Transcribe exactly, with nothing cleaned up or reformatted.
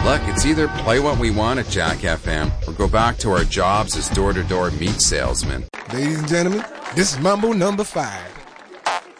Look, it's either play what we want at Jack F M or go back to our jobs as door-to-door meat salesmen. Ladies and gentlemen, this is Mambo number five.